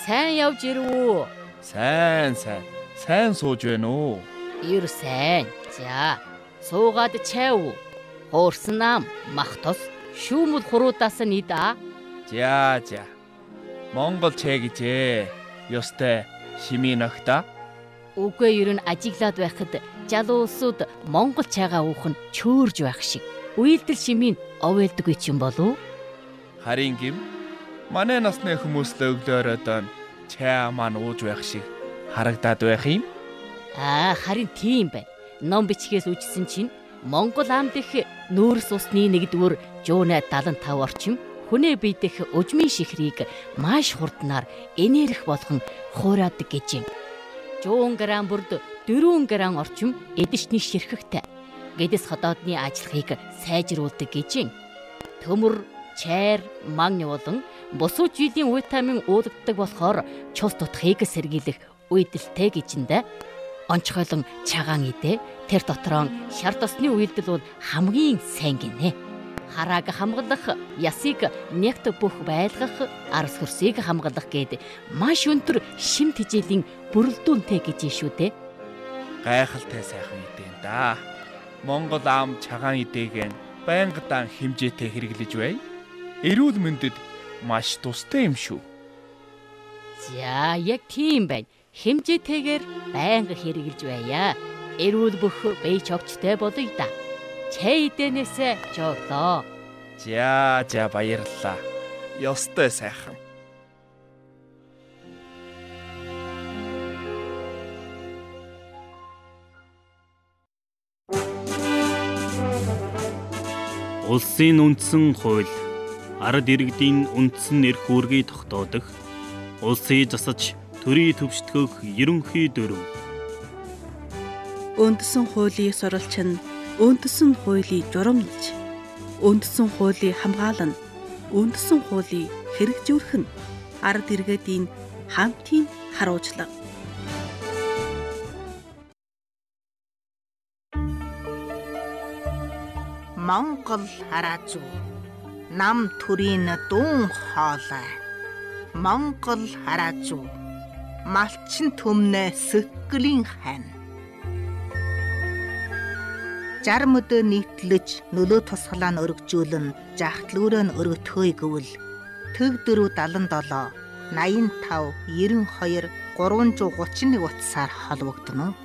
сайн явж ирв үү? Сайн сууж байна уу? Ир сайн. За, суугаад чайв. Хуурсан нам, мах тос, шүүмэл хуруудаас нь идэ. За. Монгол чай гэжээ. Ёстой шимийн огта. Үгүй ер нь ажиглаад байхад залуу улсууд Монгол чайгаа уух нь чөөрж байх шиг. Үйлдэл шимийн овойлдоггүй ч юм болов? Харин гим манай насны хүмүүс л өглөөрөөд чай маань ууж байх шиг харагдаад байх юм. Харин тийм байна. Ном бичгээс үжсэн чинь Монгол амд их нүүрс усны 1-р жуунай 75 орчим хүнээ биедэх ужмын шихрийг маш хурднаар энерги болгон хуураадаг гэж юм. 100 грамм бүрд 4 грамм орчим эдэшний ширхэгтэй. Гэдэс хотоодны ажиллахыг сайжруулдаг гэж юм. Төмөр, чайр, магний болон бусуу жилийн витамин уудагддаг болохоор чул тутахыг сэргийлэх үйдэлтэй гэжиндэ. Онцгойлон чагаан идэ. Тэр дотроо шар тосны үйлдэл бол хамгийн сайн гинэ. Харааг хамгаалах, ясыг нэгт бүх байлгах, арс хөрсийг хамгаалах гээд маш өндөр шим тэжээлийн бүрэлдэхүүнтэй гэж шүү дээ. Гайхалтай сайхан идээн да. Монгол ам чагаан идээгэн байнгын хэмжээтэй хэрэглэж бай. Эрүүл мэндэд маш тустай юм шүү. За, яг тийм байна. Хэмжээтэйгээр байнга хэрэглэж байя. Эрүүл бүх бие чогчтой болъё да. Чай идэнээсээ жоглоо. За баярлалаа. Ёстой сайхан. Улсын үндсэн хууль, ард иргэдийн үндсэн эрх үүргийг тогтоодог, улсыг засаж төрийг төвшдгөх ерөнхий дүрм. Үндсэн хуулийг сурвалжин, үндсэн хуулийг журамлаж, үндсэн хуулийг хамгаална, үндсэн хуулийг хэрэгжүүлэх нь ард иргэдийн хамтын харуулчлага. Монгол хараа зүү. Нам төрийн дуун хоолой. Монгол хараа зүү. Малчин төмнө сөккөлийн хань. 60 мөдөө нийтлэж нөлөө тусгалаа нь өргөжүүлэн жахтлүүрээ нь өргөтгөөе гэвэл төг 477 85 92 331 утсаар холбогдно.